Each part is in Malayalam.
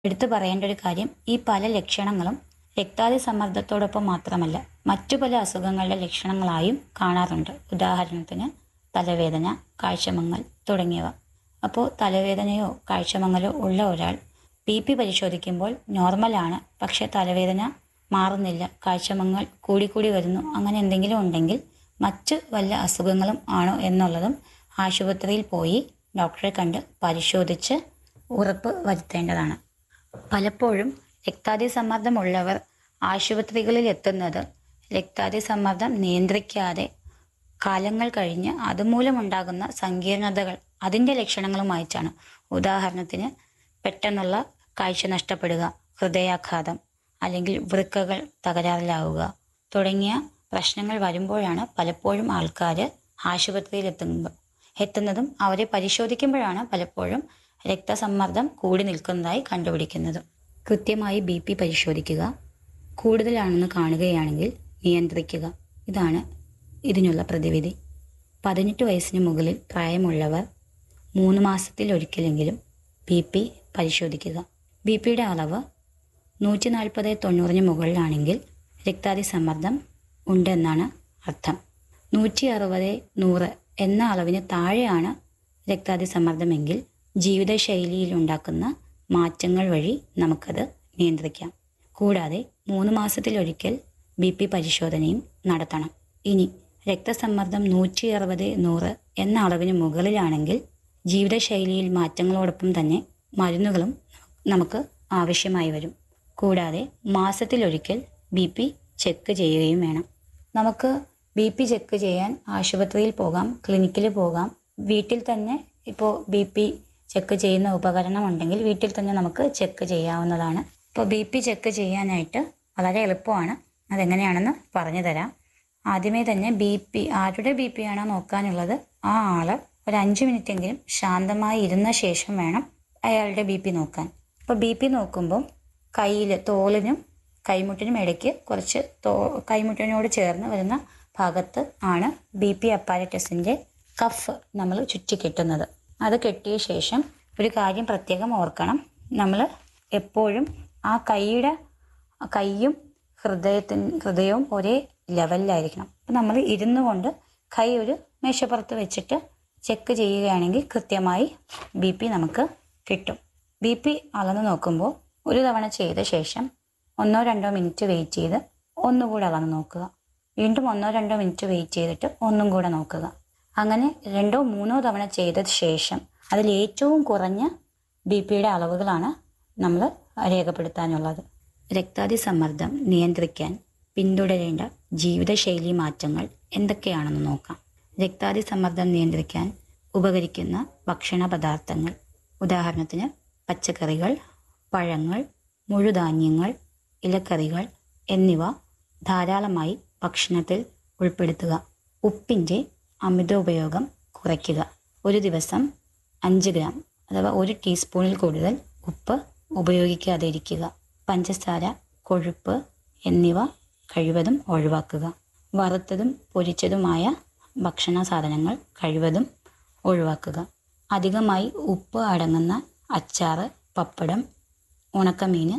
എടുത്തു പറയേണ്ട ഒരു കാര്യം, ഈ പല ലക്ഷണങ്ങളും രക്താതി സമ്മർദ്ദത്തോടൊപ്പം മാത്രമല്ല മറ്റു പല അസുഖങ്ങളുടെ ലക്ഷണങ്ങളായും കാണാറുണ്ട്. ഉദാഹരണത്തിന് തലവേദന, കാഴ്ചമങ്ങൽ തുടങ്ങിയവ. അപ്പോൾ തലവേദനയോ കാഴ്ചമങ്ങലോ ഉള്ള ഒരാൾ BP പരിശോധിക്കുമ്പോൾ നോർമലാണ്, പക്ഷേ തലവേദന മാറുന്നില്ല, കാഴ്ചമങ്ങൽ കൂടിക്കൂടി വരുന്നു, അങ്ങനെ എന്തെങ്കിലും ഉണ്ടെങ്കിൽ മറ്റ് വല്ല അസുഖങ്ങളും ആണോ എന്നുള്ളതും ആശുപത്രിയിൽ പോയി ഡോക്ടറെ കണ്ട് പരിശോധിച്ച് ഉറപ്പ് വരുത്തേണ്ടതാണ്. പലപ്പോഴും രക്താതി സമ്മർദ്ദമുള്ളവർ ആശുപത്രികളിൽ എത്തുന്നത് രക്താതി സമ്മർദ്ദം നിയന്ത്രിക്കാതെ കാലങ്ങൾ കഴിഞ്ഞ് അതുമൂലമുണ്ടാകുന്ന സങ്കീർണതകൾ അതിൻ്റെ ലക്ഷണങ്ങളുമായിട്ടാണ്. ഉദാഹരണത്തിന് പെട്ടെന്നുള്ള കാഴ്ച നഷ്ടപ്പെടുക, ഹൃദയാഘാതം, അല്ലെങ്കിൽ വൃക്കകൾ തകരാറിലാവുക തുടങ്ങിയ പ്രശ്നങ്ങൾ വരുമ്പോഴാണ് പലപ്പോഴും ആൾക്കാർ ആശുപത്രിയിൽ എത്തുന്നതും അവരെ പരിശോധിക്കുമ്പോഴാണ് പലപ്പോഴും രക്തസമ്മർദ്ദം കൂടി നിൽക്കുന്നതായി കണ്ടുപിടിക്കുന്നത്. കൃത്യമായി BP പരിശോധിക്കുക, കൂടുതലാണെന്ന് കാണുകയാണെങ്കിൽ നിയന്ത്രിക്കുക. ഇതാണ് ഇതിനുള്ള പ്രതിവിധി. 18 വയസ്സിന് മുകളിൽ പ്രായമുള്ളവർ 3 മാസത്തിലൊരിക്കലെങ്കിലും BP പരിശോധിക്കുക. BPയുടെ അളവ് 140/90 മുകളിലാണെങ്കിൽ രക്താതി സമ്മർദ്ദം ഉണ്ടെന്നാണ് അർത്ഥം. 160/100 എന്ന അളവിന് താഴെയാണ് രക്താതി സമ്മർദ്ദമെങ്കിൽ ജീവിതശൈലിയിൽ ഉണ്ടാക്കുന്ന മാറ്റങ്ങൾ വഴി നമുക്കത് നിയന്ത്രിക്കാം. കൂടാതെ 3 മാസത്തിലൊരിക്കൽ BP പരിശോധനയും നടത്തണം. ഇനി രക്തസമ്മർദ്ദം 160/100 എന്ന അളവിന് മുകളിലാണെങ്കിൽ ജീവിതശൈലിയിൽ മാറ്റങ്ങളോടൊപ്പം തന്നെ മരുന്നുകളും നമുക്ക് ആവശ്യമായി വരും. കൂടാതെ മാസത്തിലൊരിക്കൽ BP ചെക്ക് ചെയ്യുകയും വേണം. നമുക്ക് BP ചെക്ക് ചെയ്യാൻ ആശുപത്രിയിൽ പോകാം, ക്ലിനിക്കിൽ പോകാം, വീട്ടിൽ തന്നെ ഇപ്പോൾ BP ചെക്ക് ചെയ്യുന്ന ഉപകരണം ഉണ്ടെങ്കിൽ വീട്ടിൽ തന്നെ നമുക്ക് ചെക്ക് ചെയ്യാവുന്നതാണ്. ഇപ്പോൾ BP ചെക്ക് ചെയ്യാനായിട്ട് വളരെ എളുപ്പമാണ്. അതെങ്ങനെയാണെന്ന് പറഞ്ഞു തരാം. ആദ്യമേ തന്നെ ആരുടെ BP ആണോ നോക്കാനുള്ളത് ആ ആള് ഒരു 5 മിനിറ്റെങ്കിലും ശാന്തമായി ഇരുന്ന ശേഷം വേണം അയാളുടെ BP നോക്കാൻ. ഇപ്പോൾ BP നോക്കുമ്പോൾ കയ്യിൽ, തോളിനും കൈമുട്ടിനും ഇടയ്ക്ക് കുറച്ച് കൈമുട്ടിനോട് ചേർന്ന് വരുന്ന ഭാഗത്ത് ആണ് BP അപ്പാരറ്റസിൻ്റെ കഫ് നമ്മൾ ചുറ്റി കെട്ടുന്നത്. അത് കെട്ടിയ ശേഷം ഒരു കാര്യം പ്രത്യേകം ഓർക്കണം, നമ്മൾ എപ്പോഴും ആ കൈയും ഹൃദയവും ഒരേ ലെവലിലായിരിക്കണം. അപ്പം നമ്മൾ ഇരുന്നു കൊണ്ട് കൈ ഒരു മേശപ്പുറത്ത് വെച്ചിട്ട് ചെക്ക് ചെയ്യുകയാണെങ്കിൽ കൃത്യമായി BP നമുക്ക് കിട്ടും. BP അളന്ന് നോക്കുമ്പോൾ ഒരു തവണ ചെയ്ത ശേഷം 1-2 മിനിറ്റ് വെയിറ്റ് ചെയ്ത് ഒന്നുകൂടെ അളന്ന് നോക്കുക. വീണ്ടും 1-2 മിനിറ്റ് വെയിറ്റ് ചെയ്തിട്ട് ഒന്നും കൂടെ നോക്കുക. അങ്ങനെ 2-3 തവണ ചെയ്ത ശേഷം അതിൽ ഏറ്റവും കുറഞ്ഞ BPയുടെ അളവുകളാണ് നമ്മൾ രേഖപ്പെടുത്താനുള്ളത്. രക്താതി സമ്മർദ്ദം നിയന്ത്രിക്കാൻ പിന്തുടരേണ്ട ജീവിതശൈലി മാറ്റങ്ങൾ എന്തൊക്കെയാണെന്ന് നോക്കാം. രക്താതി സമ്മർദ്ദം നിയന്ത്രിക്കാൻ ഉപകരിക്കുന്ന ഭക്ഷണ പദാർത്ഥങ്ങൾ, ഉദാഹരണത്തിന് പച്ചക്കറികൾ, പഴങ്ങൾ, മുഴുധാന്യങ്ങൾ, ഇലക്കറികൾ എന്നിവ ധാരാളമായി ഭക്ഷണത്തിൽ ഉൾപ്പെടുത്തുക. ഉപ്പിൻ്റെ അമിത ഉപയോഗം കുറയ്ക്കുക. ഒരു ദിവസം 5 ഗ്രാം അഥവാ 1 ടീസ്പൂണിൽ കൂടുതൽ ഉപ്പ് ഉപയോഗിക്കാതെ ഇരിക്കുക. പഞ്ചസാര, കൊഴുപ്പ് എന്നിവ കഴിവതും ഒഴിവാക്കുക. വറുത്തതും പൊരിച്ചതുമായ ഭക്ഷണ സാധനങ്ങൾ കഴിവതും ഒഴിവാക്കുക. അധികമായി ഉപ്പ് അടങ്ങുന്ന അച്ചാറ്, പപ്പടം, ഉണക്കമീൻ,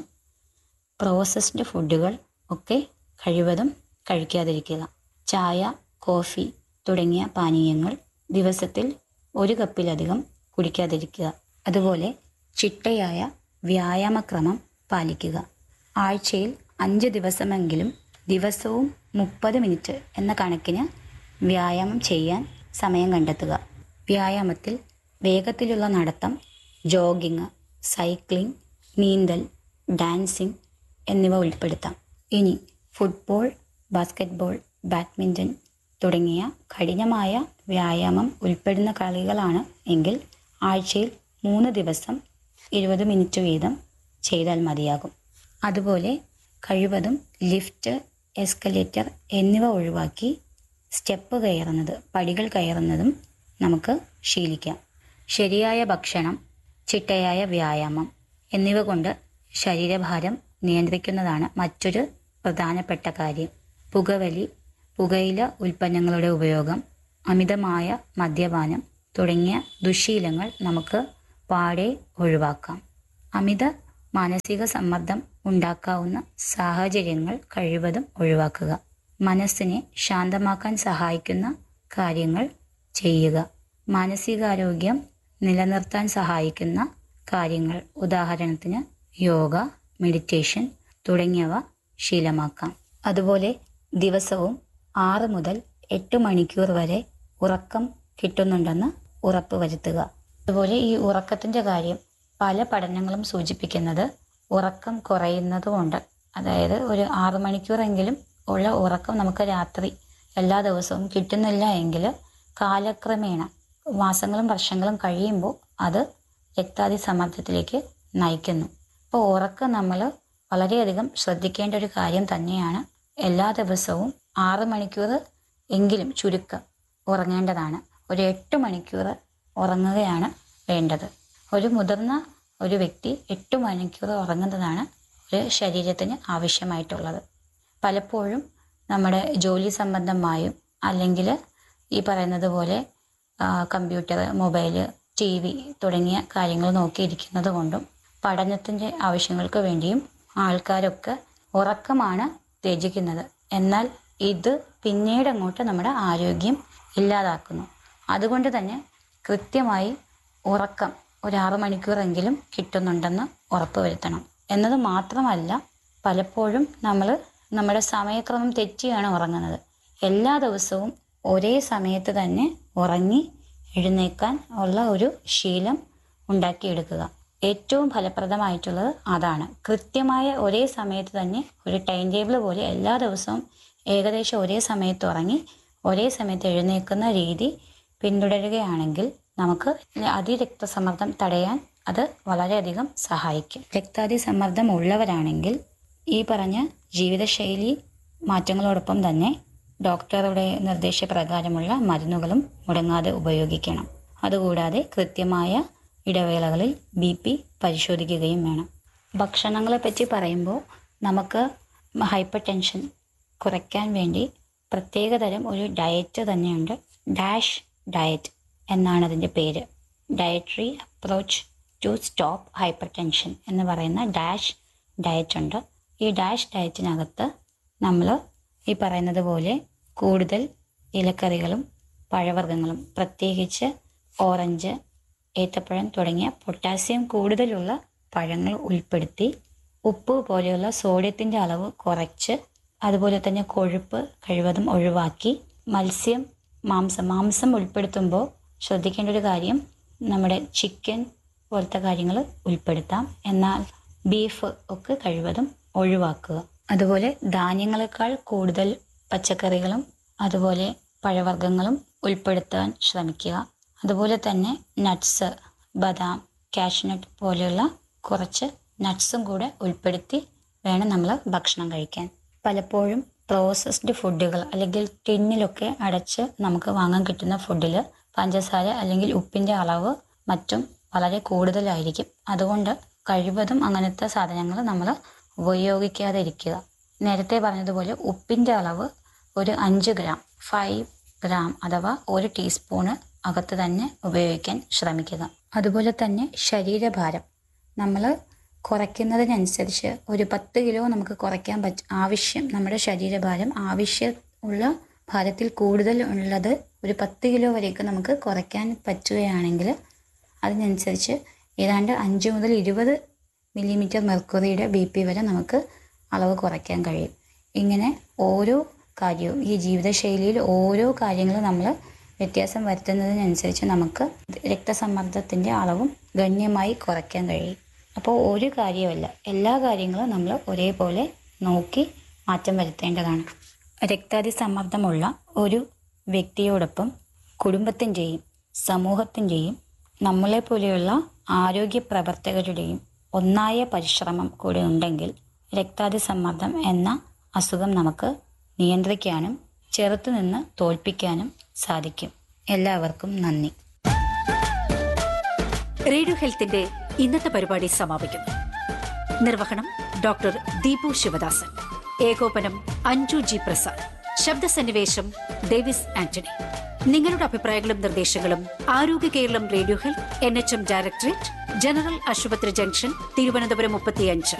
പ്രോസസ്ഡ് ഫുഡുകൾ ഒക്കെ കഴിവതും കഴിക്കാതിരിക്കുക. ചായ, കോഫി തുടങ്ങിയ പാനീയങ്ങൾ ദിവസത്തിൽ 1 കപ്പിലധികം കുടിക്കാതിരിക്കുക. അതുപോലെ ചിട്ടയായ വ്യായാമക്രമം പാലിക്കുക. ആഴ്ചയിൽ 5 ദിവസമെങ്കിലും ദിവസവും 30 മിനിറ്റ് എന്ന കണക്കിന് വ്യായാമം ചെയ്യാൻ സമയം കണ്ടെത്തുക. വ്യായാമത്തിൽ വേഗത്തിലുള്ള നടത്തം, ജോഗിങ്, സൈക്ലിംഗ്, നീന്തൽ, ഡാൻസിങ് എന്നിവ ഉൾപ്പെടുത്താം. ഇനി ഫുട്ബോൾ, ബാസ്കറ്റ്ബോൾ, ബാഡ്മിൻ്റൺ തുടങ്ങിയ കഠിനമായ വ്യായാമം ഉൾപ്പെടുന്ന കളികളാണ് എങ്കിൽ ആഴ്ചയിൽ 3 ദിവസം 20 മിനിറ്റ് വീതം ചെയ്താൽ മതിയാകും. അതുപോലെ കഴിവതും ലിഫ്റ്റ്, എസ്കലേറ്റർ എന്നിവ ഒഴിവാക്കി സ്റ്റെപ്പ് കയറുന്നത്, പടികൾ കയറുന്നതും നമുക്ക് ശീലിക്കാം. ശരിയായ ഭക്ഷണം, ചിട്ടയായ വ്യായാമം എന്നിവ കൊണ്ട് ശരീരഭാരം നിയന്ത്രിക്കുന്നതാണ് മറ്റൊരു പ്രധാനപ്പെട്ട കാര്യം. പുകവലി, പുകയില ഉൽപ്പന്നങ്ങളുടെ ഉപയോഗം, അമിതമായ മദ്യപാനം തുടങ്ങിയ ദുശ്ശീലങ്ങൾ നമുക്ക് പാടെ ഒഴിവാക്കാം. അമിത മാനസിക സമ്മർദ്ദം ഉണ്ടാക്കാവുന്ന സാഹചര്യങ്ങൾ കഴിവതും ഒഴിവാക്കുക. മനസ്സിനെ ശാന്തമാക്കാൻ സഹായിക്കുന്ന കാര്യങ്ങൾ ചെയ്യുക. മാനസികാരോഗ്യം നിലനിർത്താൻ സഹായിക്കുന്ന കാര്യങ്ങൾ, ഉദാഹരണത്തിന് യോഗ, മെഡിറ്റേഷൻ തുടങ്ങിയവ ശീലമാക്കാം. അതുപോലെ ദിവസവും 6 മുതൽ 8 മണിക്കൂർ വരെ ഉറക്കം കിട്ടുന്നുണ്ടെന്ന് ഉറപ്പ് വരുത്തുക. അതുപോലെ ഈ ഉറക്കത്തിൻ്റെ കാര്യം പല പഠനങ്ങളും സൂചിപ്പിക്കുന്നത് ഉറക്കം കുറയുന്നതുകൊണ്ട്, അതായത് ഒരു 6 മണിക്കൂറെങ്കിലും ഉള്ള ഉറക്കം നമുക്ക് രാത്രി എല്ലാ ദിവസവും കിട്ടുന്നില്ല എങ്കിൽ കാലക്രമേണ മാസങ്ങളും വർഷങ്ങളും കഴിയുമ്പോൾ അത് രക്താതിസമ്മർദ്ദത്തിലേക്ക് നയിക്കുന്നു. അപ്പോൾ ഉറക്കം നമ്മൾ വളരെയധികം ശ്രദ്ധിക്കേണ്ട ഒരു കാര്യം തന്നെയാണ്. എല്ലാ ദിവസവും 6 മണിക്കൂർ എങ്കിലും ചുരുക്കം ഉറങ്ങേണ്ടതാണ്. ഒരു 8 മണിക്കൂർ ഉറങ്ങുകയാണ് വേണ്ടത്. ഒരു മുതിർന്ന ഒരു വ്യക്തി 8 മണിക്കൂർ ഉറങ്ങുന്നതാണ് ഒരു ശരീരത്തിന് ആവശ്യമായിട്ടുള്ളത്. പലപ്പോഴും നമ്മുടെ ജോലി സംബന്ധമായും അല്ലെങ്കിൽ ഈ പറയുന്നത് പോലെ കമ്പ്യൂട്ടർ, മൊബൈൽ, TV തുടങ്ങിയ കാര്യങ്ങൾ നോക്കിയിരിക്കുന്നത് കൊണ്ടും പഠനത്തിൻ്റെ ആവശ്യങ്ങൾക്ക് വേണ്ടിയും ആൾക്കാരൊക്കെ ഉറക്കമാണ് ത്യജിക്കുന്നത്. എന്നാൽ ഇത് പിന്നീട് അങ്ങോട്ട് നമ്മുടെ ആരോഗ്യം ഇല്ലാതാക്കുന്നു. അതുകൊണ്ട് തന്നെ കൃത്യമായി ഉറക്കം ഒരു 6 മണിക്കൂറെങ്കിലും കിട്ടുന്നുണ്ടെന്ന് ഉറപ്പ് വരുത്തണം. എന്നത് മാത്രമല്ല, പലപ്പോഴും നമ്മൾ നമ്മുടെ സമയക്രമം തെറ്റിയാണ് ഉറങ്ങുന്നത്. എല്ലാ ദിവസവും ഒരേ സമയത്ത് തന്നെ ഉറങ്ങി എഴുന്നേക്കാൻ ഉള്ള ഒരു ശീലം ഉണ്ടാക്കിയെടുക്കുക. ഏറ്റവും ഫലപ്രദമായിട്ടുള്ളത് അതാണ്. കൃത്യമായ ഒരേ സമയത്ത് തന്നെ ഒരു ടൈം ടേബിൾ പോലെ എല്ലാ ദിവസവും ഏകദേശം ഒരേ സമയത്ത് ഉറങ്ങി ഒരേ സമയത്ത് എഴുന്നേൽക്കുന്ന രീതി പിന്തുടരുകയാണെങ്കിൽ നമുക്ക് അതിരക്തസമ്മർദ്ദം തടയാൻ അത് വളരെയധികം സഹായിക്കും. രക്താതിസമ്മർദ്ദം ഉള്ളവരാണെങ്കിൽ ഈ പറഞ്ഞ ജീവിതശൈലി മാറ്റങ്ങളോടൊപ്പം തന്നെ ഡോക്ടറുടെ നിർദ്ദേശപ്രകാരമുള്ള മരുന്നുകളും മുടങ്ങാതെ ഉപയോഗിക്കണം. അതുകൂടാതെ കൃത്യമായ ഇടവേളകളിൽ BP പരിശോധിക്കുകയും വേണം. ഭക്ഷണങ്ങളെ പറ്റി പറയുമ്പോൾ നമുക്ക് ഹൈപ്പർ ടെൻഷൻ കുറയ്ക്കാൻ വേണ്ടി പ്രത്യേകതരം ഒരു ഡയറ്റ് തന്നെയുണ്ട്. ഡാഷ് ഡയറ്റ് എന്നാണ് അതിൻ്റെ പേര്. Dietary approach to stop hyper tension എന്ന് പറയുന്ന ഡാഷ് ഡയറ്റ് ഉണ്ട്. ഈ ഡാഷ് ഡയറ്റിനകത്ത് നമ്മൾ ഈ പറയുന്നത് പോലെ കൂടുതൽ ഇലക്കറികളും പഴവർഗ്ഗങ്ങളും, പ്രത്യേകിച്ച് ഓറഞ്ച്, ഏത്തപ്പഴം തുടങ്ങിയ പൊട്ടാസ്യം കൂടുതലുള്ള പഴങ്ങൾ ഉൾപ്പെടുത്തി, ഉപ്പ് പോലെയുള്ള സോഡിയത്തിൻ്റെ അളവ് കുറച്ച്, അതുപോലെ തന്നെ കൊഴുപ്പ് കഴിവതും ഒഴിവാക്കി, മത്സ്യം, മാംസം ഉൾപ്പെടുത്തുമ്പോൾ ശ്രദ്ധിക്കേണ്ട ഒരു കാര്യം, നമ്മുടെ ചിക്കൻ പോലത്തെ കാര്യങ്ങൾ ഉൾപ്പെടുത്താം, എന്നാൽ ബീഫ് ഒക്കെ കഴിവതും ഒഴിവാക്കുക. അതുപോലെ ധാന്യങ്ങളെക്കാൾ കൂടുതൽ പച്ചക്കറികളും അതുപോലെ പഴവർഗ്ഗങ്ങളും ഉൾപ്പെടുത്താൻ ശ്രമിക്കുക. അതുപോലെ തന്നെ നട്ട്സ്, ബദാം, കാഷ്നട്ട് പോലെയുള്ള കുറച്ച് നട്ട്സും കൂടെ ഉൾപ്പെടുത്തി വേണം നമ്മൾ ഭക്ഷണം കഴിക്കാൻ. പലപ്പോഴും പ്രോസസ്ഡ് ഫുഡുകൾ അല്ലെങ്കിൽ ടിന്നിലൊക്കെ അടച്ച് നമുക്ക് വാങ്ങാൻ കിട്ടുന്ന ഫുഡിൽ പഞ്ചസാര അല്ലെങ്കിൽ ഉപ്പിൻ്റെ അളവ് മറ്റും വളരെ കൂടുതലായിരിക്കും. അതുകൊണ്ട് കഴിവതും അങ്ങനത്തെ സാധനങ്ങൾ നമ്മൾ ഉപയോഗിക്കാതെ ഇരിക്കുക. നേരത്തെ പറഞ്ഞതുപോലെ ഉപ്പിൻ്റെ അളവ് ഒരു 5 ഗ്രാം അഥവാ 1 ടീസ്പൂണ് അകത്ത് തന്നെ ഉപയോഗിക്കാൻ ശ്രമിക്കുക. അതുപോലെ തന്നെ ശരീരഭാരം നമ്മൾ കുറയ്ക്കുന്നതിനനുസരിച്ച് ഒരു 10 കിലോ നമുക്ക് കുറയ്ക്കാൻ ആവശ്യം, നമ്മുടെ ശരീരഭാരം ആവശ്യമുള്ള ഭാരത്തിൽ കൂടുതൽ ഉള്ളത് ഒരു 10 കിലോ വരെയൊക്കെ നമുക്ക് കുറയ്ക്കാൻ പറ്റുകയാണെങ്കിൽ അതിനനുസരിച്ച് ഏതാണ്ട് 5 മുതൽ 20 മില്ലിമീറ്റർ മെർക്കുറിയുടെ BP വരെ നമുക്ക് അളവ് കുറയ്ക്കാൻ കഴിയും. ഇങ്ങനെ ഓരോ കാര്യവും ഈ ജീവിതശൈലിയിൽ ഓരോ കാര്യങ്ങളും നമ്മൾ വ്യത്യാസം വരുത്തുന്നതിനനുസരിച്ച് നമുക്ക് രക്തസമ്മർദ്ദത്തിൻ്റെ അളവും ഗണ്യമായി കുറയ്ക്കാൻ കഴിയും. അപ്പോൾ ഒരു കാര്യമല്ല, എല്ലാ കാര്യങ്ങളും നമ്മൾ ഒരേപോലെ നോക്കി മാറ്റം വരുത്തേണ്ടതാണ്. രക്താതിസമ്മർദ്ദമുള്ള ഒരു വ്യക്തിയോടൊപ്പം കുടുംബത്തിൻ്റെയും സമൂഹത്തിൻ്റെയും നമ്മളെപ്പോലെയുള്ള ആരോഗ്യ പ്രവർത്തകരുടെയും ഒന്നായ പരിശ്രമം കൂടെ ഉണ്ടെങ്കിൽ രക്താതിസമ്മർദ്ദം എന്ന അസുഖം നമുക്ക് നിയന്ത്രിക്കാനും ചെറുത്തുനിന്ന് തോൽപ്പിക്കാനും സാധിക്കും. എല്ലാവർക്കും നന്ദി. റേഡിയോ ഹെൽത്തിന്റെ ഇന്നത്തെ പരിപാടി സമാപിക്കുന്നു. നിർവഹണം ഡോക്ടർ ദീപു ശിവദാസൻ, ഏകോപനം അഞ്ജു ജി പ്രസാദ്, ശബ്ദസന്നിവേശം ഡേവിസ് ആന്റണി. നിങ്ങളുടെ അഭിപ്രായങ്ങളും നിർദ്ദേശങ്ങളും ആരോഗ്യ Keralam radio health NHM directorate general ആശുപത്രി ജംഗ്ഷൻ, തിരുവനന്തപുരം 35.